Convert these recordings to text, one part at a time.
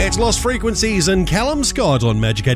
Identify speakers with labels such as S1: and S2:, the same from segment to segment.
S1: It's Lost Frequencies and Callum Scott on Magic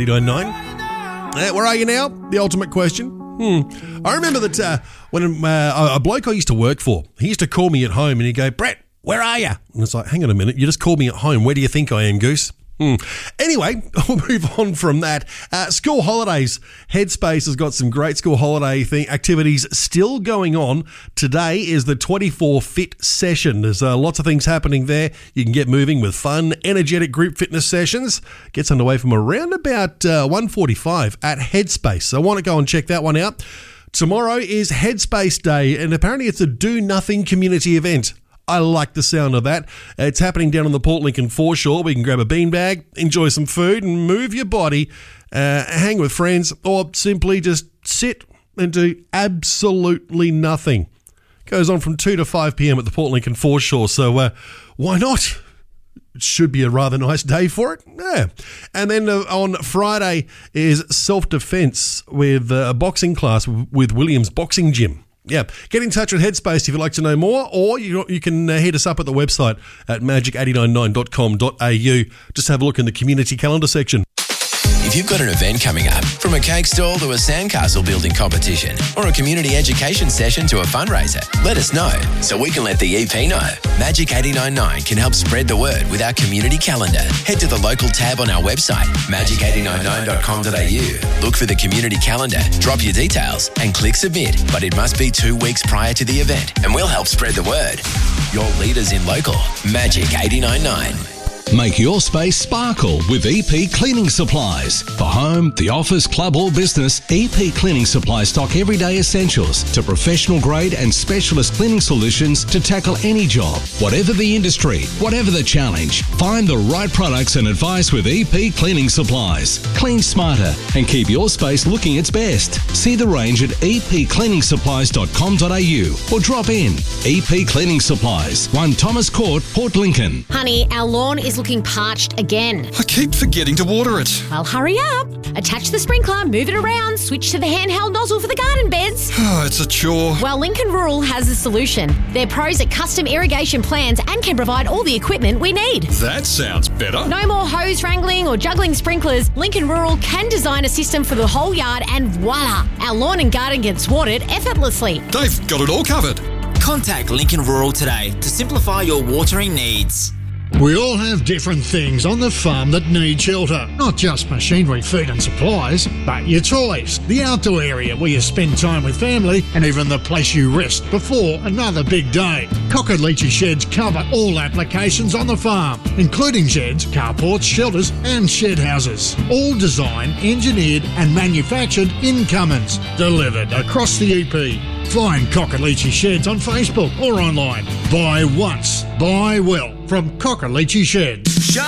S1: 89.9. Where are you now? The ultimate question. I remember that when a bloke I used to work for, he used to call me at home and he'd go, Brett, where are you? And it's like, hang on a minute, you just called me at home. Where do you think I am, Goose? Anyway, we'll move on from that. School holidays. Headspace has got some great school holiday activities still going on. Today is the 24 Fit session. There's lots of things happening there. You can get moving with fun, energetic group fitness sessions. Gets underway from around about 1:45 at Headspace. So I want to go and check that one out. Tomorrow is Headspace Day, and apparently it's a do-nothing community event. I like the sound of that. It's happening down on the Port Lincoln foreshore. We can grab a beanbag, enjoy some food and move your body, hang with friends, or simply just sit and do absolutely nothing. Goes on from 2 to 5 p.m. at the Port Lincoln foreshore, so why not? It should be a rather nice day for it. Yeah. And then on Friday is self-defense with a boxing class with Williams Boxing Gym. Yeah, get in touch with Headspace if you'd like to know more, or you can hit us up at the website at magic899.com.au. Just have a look in the community calendar section.
S2: If you've got an event coming up, from a cake stall to a sandcastle building competition or a community education session to a fundraiser, let us know so we can let the EP know. Magic 89.9 can help spread the word with our community calendar. Head to the local tab on our website, magic899.com.au. Look for the community calendar, drop your details and click submit. But it must be 2 weeks prior to the event and we'll help spread the word. Your leaders in local, Magic 89.9.
S3: Make your space sparkle with EP Cleaning Supplies. For home, the office, club or business, EP Cleaning Supplies stock everyday essentials to professional grade and specialist cleaning solutions to tackle any job. Whatever the industry, whatever the challenge, find the right products and advice with EP Cleaning Supplies. Clean smarter and keep your space looking its best. See the range at epcleaningsupplies.com.au or drop in. EP Cleaning Supplies, 1 Thomas Court, Port Lincoln.
S4: Honey, our lawn is looking parched again.
S5: I keep forgetting to water it.
S4: Well, hurry up. Attach the sprinkler, move it around, switch to the handheld nozzle for the garden beds.
S5: Oh, it's a chore.
S4: Well, Lincoln Rural has a solution. They're pros at custom irrigation plans and can provide all the equipment we need.
S5: That sounds better.
S4: No more hose wrangling or juggling sprinklers. Lincoln Rural can design a system for the whole yard and voila, our lawn and garden gets watered effortlessly.
S5: They've got it all covered.
S6: Contact Lincoln Rural today to simplify your watering needs.
S7: We all have different things on the farm that need shelter. Not just machinery, food and supplies, but your toys, the outdoor area where you spend time with family, and even the place you rest before another big day. Cockaleachy Sheds cover all applications on the farm, including sheds, carports, shelters and shed houses. All designed, engineered and manufactured in Cummins. Delivered across the EP. Find Cockaleachy Sheds on Facebook or online. Buy once, buy well from Cockaleachy Sheds.